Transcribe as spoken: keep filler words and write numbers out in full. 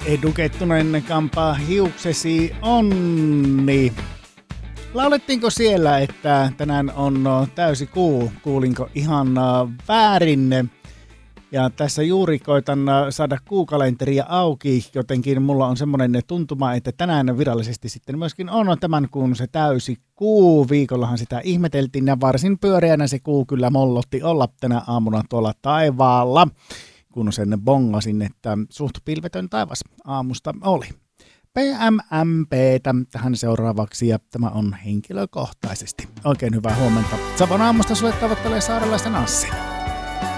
Edukettunen kampaa hiuksesi onni. Laulettiinko siellä, että tänään on täysi kuu? Kuulinko ihan väärin? Ja tässä juuri koitan saada kuukalenteria auki, jotenkin mulla on semmoinen tuntuma, että tänään virallisesti sitten myöskin on tämän kuun se täysi kuu. Viikollahan sitä ihmeteltiin ja varsin pyöreänä se kuu kyllä mollotti olla tänä aamuna tuolla taivaalla, kun sen bongasin, että suht pilvetön taivas aamusta oli. P M M P:tä tähän seuraavaksi ja tämä on henkilökohtaisesti. Oikein hyvää huomenta. Savon aamusta sulle tavoittelee saarelaisten Assi.